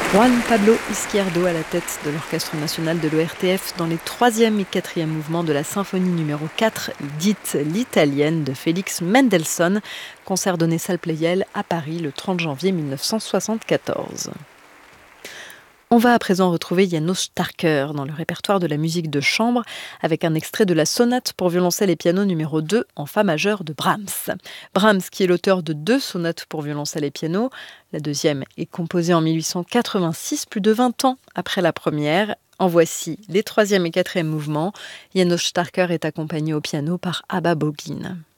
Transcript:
Juan Pablo Izquierdo à la tête de l'Orchestre national de l'ORTF dans les 3e et 4e mouvements de la symphonie numéro 4, dite l'italienne de Félix Mendelssohn, concert donné salle Pleyel à Paris le 30 janvier 1974. On va à présent retrouver János Starker dans le répertoire de la musique de chambre avec un extrait de la sonate pour violoncelle et piano numéro 2 en fa majeur de Brahms. Brahms qui est l'auteur de 2 sonates pour violoncelle et piano. La deuxième est composée en 1886, plus de 20 ans après la première. En voici les 3e et 4e mouvements. János Starker est accompagné au piano par Abba Bogin.